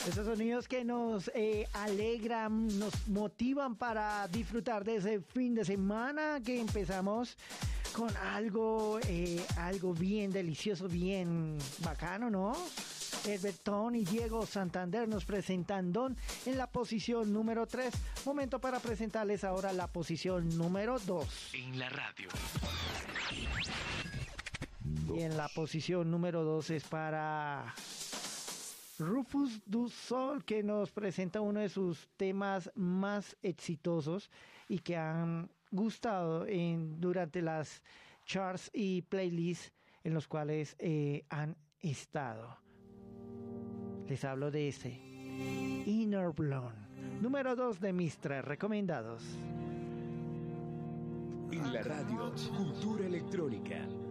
Esos sonidos que nos alegran, nos motivan para disfrutar de ese fin de semana que empezamos con algo bien delicioso, bien bacano, ¿no? Herbertón y Diego Santander nos presentan Don en la posición número 3. Momento para presentarles ahora la posición número 2. En la radio. Y en la posición número 2 es para Rufus Du Sol, que nos presenta uno de sus temas más exitosos y que han gustado durante las charts y playlists en los cuales han estado. Les hablo de ese Inner Blonde, número 2 de mis 3 recomendados. En la radio, Cultura Electrónica.